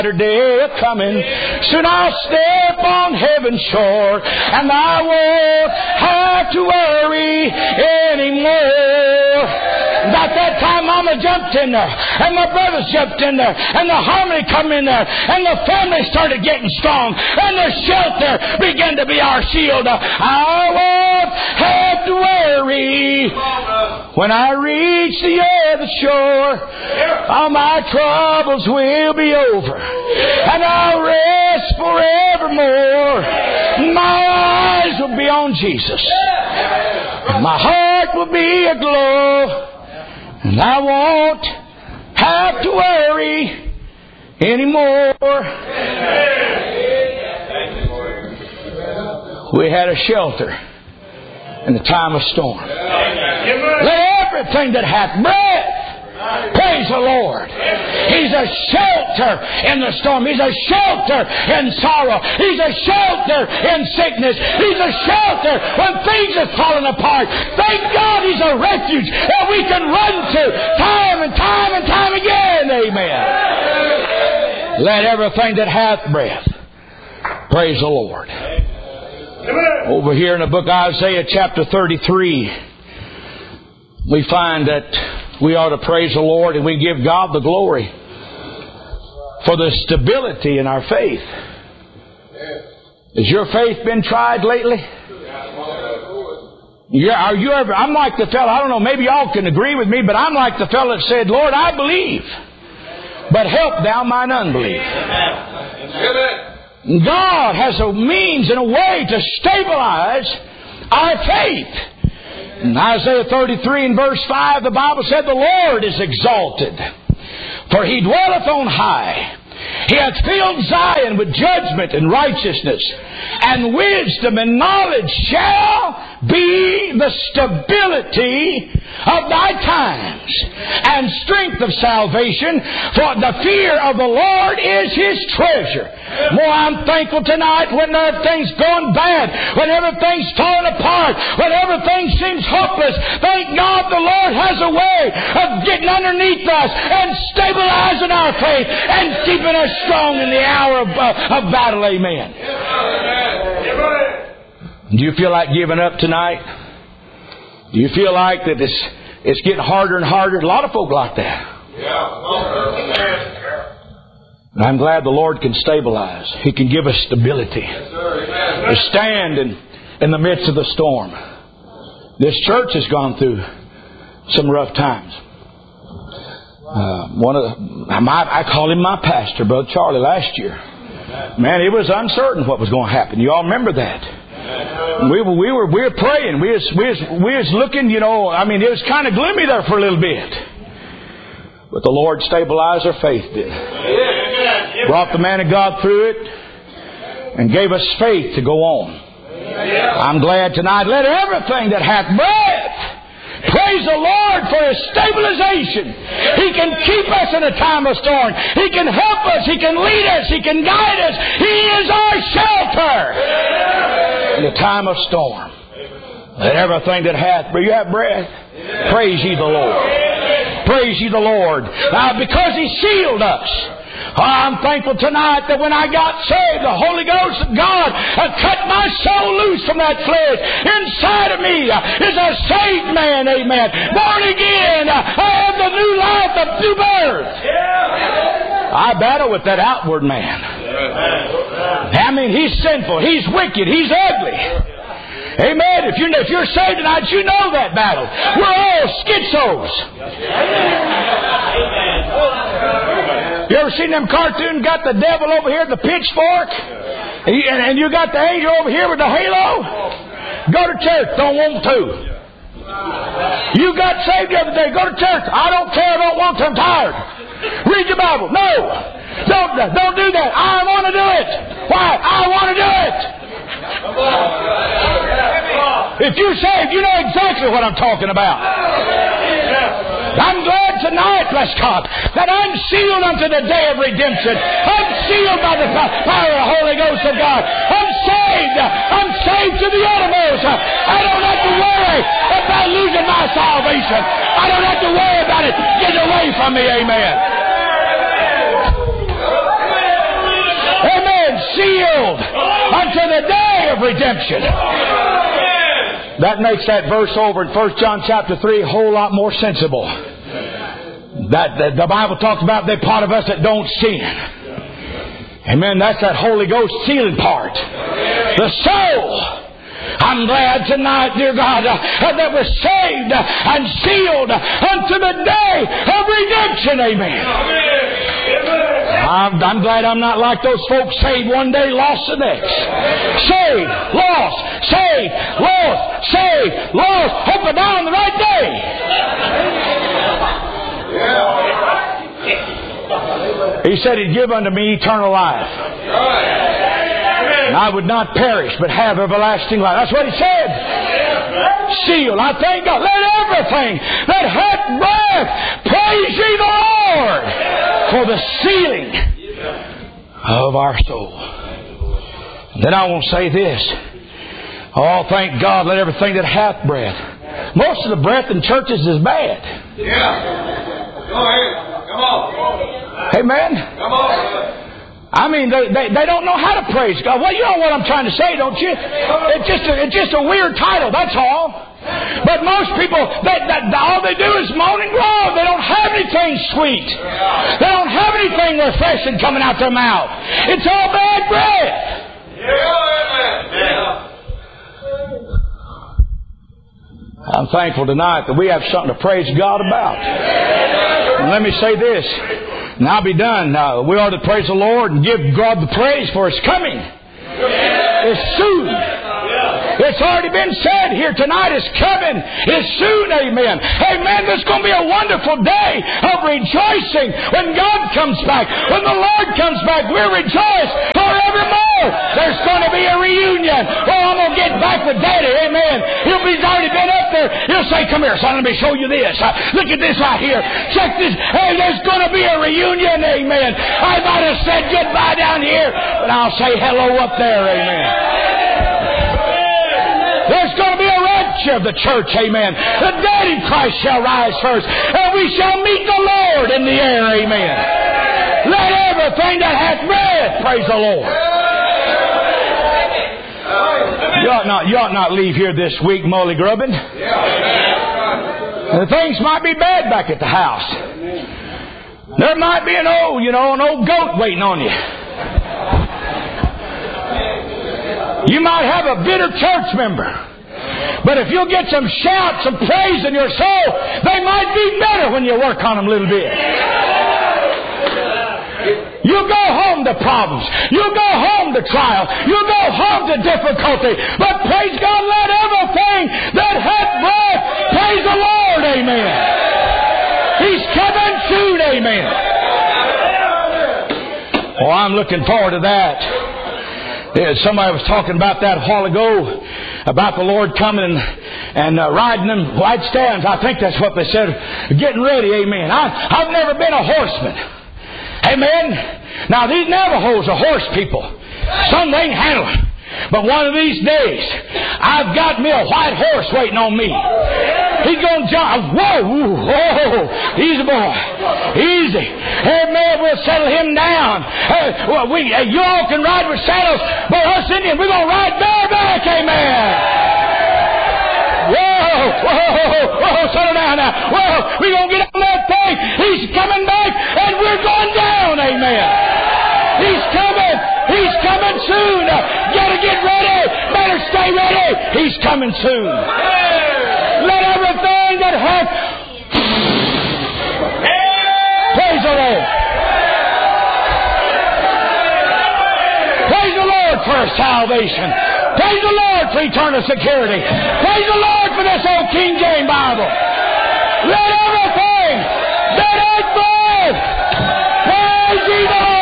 brighter day a-coming. Soon I'll step on heaven's shore, and I won't have to worry anymore. About that time, Mama jumped in there, and my brothers jumped in there, and the harmony come in there, and the family started getting strong, and the shelter began to be our shield. I won't have to worry when I reach the other shore. All my troubles will be over, and I'll rest forevermore. My eyes will be on Jesus, and my heart will be aglow, and I won't have to worry anymore. We had a shelter in the time of storm. Let everything that hath breath praise the Lord. He's a shelter in the storm. He's a shelter in sorrow. He's a shelter in sickness. He's a shelter when things are falling apart. Thank God He's a refuge that we can run to time and time and time again. Amen. Let everything that hath breath praise the Lord. Over here in the book of Isaiah chapter 33, we find that we ought to praise the Lord and we give God the glory for the stability in our faith. Has your faith been tried lately? Are you ever? I'm like the fellow, I don't know, maybe y'all can agree with me, but I'm like the fellow that said, Lord, I believe, but help thou mine unbelief. God has a means and a way to stabilize our faith. In Isaiah 33 and verse 5, the Bible said, the Lord is exalted, for He dwelleth on high. He hath filled Zion with judgment and righteousness, and wisdom and knowledge shall be the stability of thy times, and strength of salvation, for the fear of the Lord is His treasure. More, I'm thankful tonight when everything's going bad, when everything's falling apart, when everything seems hopeless. Thank God the Lord has a way of getting underneath us and stabilizing our faith and keeping us strong in the hour of battle. Amen. Do you feel like giving up tonight? Do you feel like that it's getting harder and harder? A lot of folk like that. And I'm glad the Lord can stabilize. He can give us stability to stand in the midst of the storm. This church has gone through some rough times. I called him my pastor, Brother Charlie, last year. Man, it was uncertain what was going to happen. You all remember that? We were praying. We was looking. You know, I mean, it was kind of gloomy there for a little bit, but the Lord stabilized our faith. Did brought the man of God through it and gave us faith to go on. I'm glad tonight. Let everything that hath breath praise the Lord for His stabilization. He can keep us in a time of storm. He can help us. He can lead us. He can guide us. He is our shelter in the time of storm. Let everything that hath breath, you have breath, praise ye the Lord. Praise ye the Lord. Now, because He sealed us. I'm thankful tonight that when I got saved, the Holy Ghost of God cut my soul loose from that flesh. Inside of me is a saved man, amen. Born again. I have the new life of new birth. I battle with that outward man. I mean, he's sinful. He's wicked. He's ugly. Amen. If you're saved tonight, you know that battle. We're all schizos. You ever seen them cartoons got the devil over here with the pitchfork? And you got the angel over here with the halo? Go to church. Don't want to. You got saved the other day. Go to church. I don't care. I don't want to. I'm tired. Read your Bible. No. Don't do that. I want to do it. Why? I want to do it. If you're saved, you know exactly what I'm talking about. I'm glad tonight, bless God, that I'm sealed unto the day of redemption. I'm sealed by the power of the Holy Ghost of God. I'm saved. I'm saved to the uttermost. I don't have to worry about losing my salvation. I don't have to worry about it getting away from me. Amen. sealed unto the day of redemption. That makes that verse over in 1 John chapter 3 a whole lot more sensible. That the Bible talks about the part of us that don't sin. Amen. That's that Holy Ghost sealing part. The soul. I'm glad tonight, dear God, that we're saved and sealed unto the day of redemption. Amen. I'm glad I'm not like those folks saved one day, lost the next. Saved, lost, saved, lost, saved, lost. Hope I die on the right day. He said He'd give unto me eternal life. And I would not perish, but have everlasting life. That's what He said. Sealed. I thank God. Let everything that hath breath praise ye the Lord for the sealing of our soul. And then I want to say this. Oh, thank God, let everything that hath breath. Most of the breath in churches is bad. Yeah. Go ahead. Come on. Amen. Come on. I mean, they don't know how to praise God. Well, you know what I'm trying to say, don't you? It's just a weird title, that's all. But most people, all they do is moan and groan. They don't have anything sweet. They don't have anything refreshing coming out their mouth. It's all bad breath. I'm thankful tonight that we have something to praise God about. And let me say this. And I'll be done. We ought to praise the Lord and give God the praise for His coming. It's soon. It's already been said here tonight. It's coming. It's soon. Amen. Amen. There's going to be a wonderful day of rejoicing when God comes back. When the Lord comes back, we'll rejoice forevermore. There's going to be a reunion. Oh, I'm going to get back with Daddy. Amen. He's already been up there. He'll say, come here, son. Let me show you this. Look at this right here. Check this. Hey, there's going to be a reunion. Amen. I might have said goodbye down here, but I'll say hello up there. Amen. There's going to be a rapture of the church, amen. The dead in Christ shall rise first, and we shall meet the Lord in the air, amen. Let everything that hath breath praise the Lord. You ought not leave here this week molly grubbing. The things might be bad back at the house. There might be an old goat waiting on you. You might have a bitter church member. But if you'll get some shouts, some praise in your soul, they might be better when you work on them a little bit. You go home to problems. You go home to trial. You go home to difficulty. But praise God, let everything that hath breath praise the Lord. Amen. He's coming soon. Amen. Oh, I'm looking forward to that. Yeah, somebody was talking about that a while ago, about the Lord coming and riding them white stands. I think that's what they said, getting ready, amen. I've never been a horseman, amen. Now, these Navajos are horse people. Some they can handle it. But one of these days, I've got me a white horse waiting on me. He's going to jump. Whoa, whoa, easy boy, easy. Amen. We'll settle him down. You all can ride with saddles, but us Indians, we're going to ride bareback. Amen. Whoa, settle down now. Whoa, we're going to get on that thing. He's coming back, and we're going down. Amen. He's coming. He's coming soon. Gotta get ready. Better stay ready. He's coming soon. Let everything that hath praise the Lord. Praise the Lord for His salvation. Praise the Lord for eternal security. Praise the Lord for this old King James Bible. Let everything that hath breath praise ye the Lord.